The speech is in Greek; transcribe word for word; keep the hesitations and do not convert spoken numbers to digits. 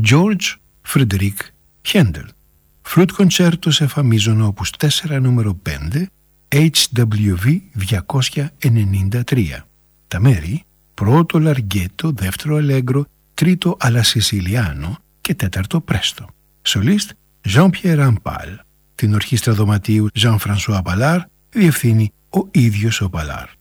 George Frederick Händel. Φλουτ κοντσέρτο σε φα μείζωνα όπους τέσσερα νούμερο πέντε, έιτς ντάμπλιου βι διακόσια ενενήντα τρία. Τα μέρη: πρώτο λαργέτο, δεύτερο αλέγκρο, τρίτο αλα σισιλιάνο και τέταρτο πρέστο. Σολίστ Jean-Pierre Rampal. Την ορχήστρα δωματίου Jean-François Ballard διευθύνει ο ίδιος ο Ballard.